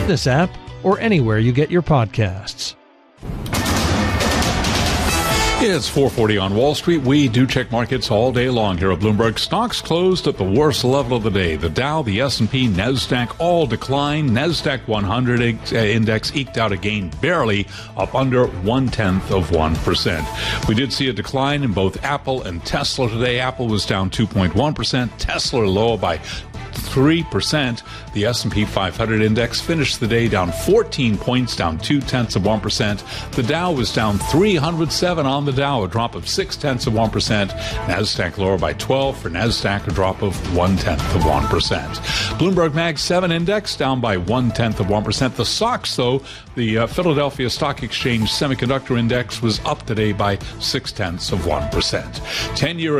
this app, or anywhere you get your podcasts. It's 4:40 on Wall Street. We do check markets all day long here at Bloomberg. Stocks closed at the worst level of the day. The Dow, the S&P, NASDAQ all declined. NASDAQ 100 index eked out a gain barely, up under 0.1%. We did see a decline in both Apple and Tesla today. Apple was down 2.1%. Tesla lower by 3%. The S&P 500 index finished the day down 14 points, down 0.2%. The Dow was down 307 on the Dow, a drop of 0.6%. NASDAQ lower by 12. For NASDAQ, a drop of 0.1%. Bloomberg Mag 7 index down by 0.1%. The SOX, though, the Philadelphia Stock Exchange Semiconductor Index was up today by 0.6%. 10-year at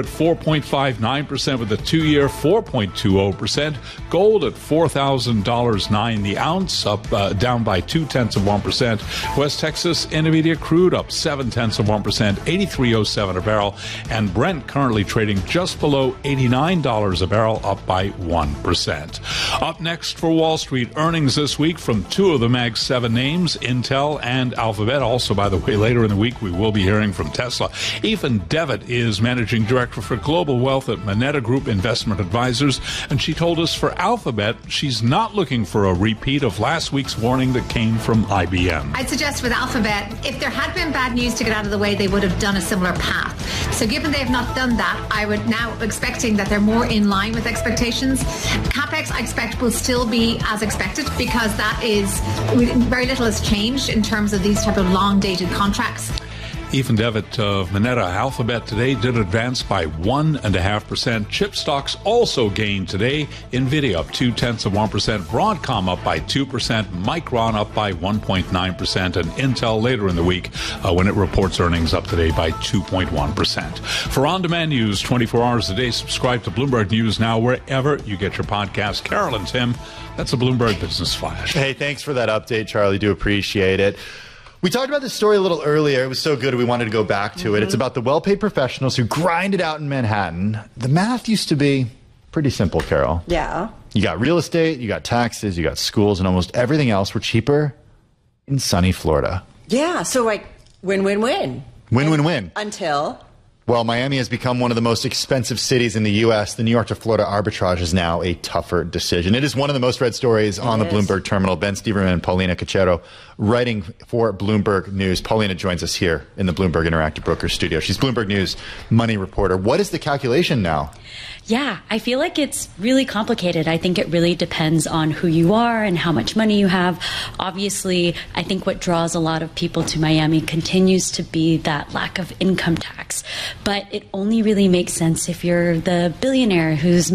4.59%, with the 2-year 4.20%. Gold at $4,000.09 the ounce, up down by 0.2%. West Texas Intermediate crude up 0.7%, 83.07 a barrel, and Brent currently trading just below $89 a barrel, up by 1%. Up next for Wall Street, earnings this week from two of the Mag 7 names, Intel and Alphabet. Also, by the way, later in the week we will be hearing from Tesla. Ethan Devitt is managing director for global wealth at Moneta Group Investment Advisors, and she told us for Alphabet, she's not looking for a repeat of last week's warning that came from IBM. I'd suggest with Alphabet, if there had been bad news to get out of the way, they would have done a similar path. So given they have not done that, I would now expecting that they're more in line with expectations. CapEx, I expect, will still be as expected, because that is, very little has changed in terms of these type of long-dated contracts. Ethan Devitt of Moneta. Alphabet today did advance by 1.5%. Chip stocks also gained today. NVIDIA up 0.2%. Broadcom up by 2%. Micron up by 1.9%. And Intel later in the week when it reports earnings up today by 2.1%. For on-demand news 24 hours a day, subscribe to Bloomberg News Now wherever you get your podcast. Carol and Tim, that's a Bloomberg Business Flash. Hey, thanks for that update, Charlie. Do appreciate it. We talked about this story a little earlier. It was so good we wanted to go back to it. It's about the well-paid professionals who grind it out in Manhattan. The math used to be pretty simple, Carol. Yeah. You got real estate, you got taxes, you got schools, and almost everything else were cheaper in sunny Florida. Yeah, so like win-win-win. Win-win-win. Until... Well, Miami has become one of the most expensive cities in the U.S. The New York to Florida arbitrage is now a tougher decision. It is one of the most read stories on the Bloomberg terminal. Ben Steverman and Paulina Cachero writing for Bloomberg News. Paulina joins us here in the Bloomberg Interactive Brokers studio. She's Bloomberg News money reporter. What is the calculation now? Yeah, I feel like it's really complicated. I think it really depends on who you are and how much money you have. Obviously, I think what draws a lot of people to Miami continues to be that lack of income tax. But it only really makes sense if you're the billionaire who's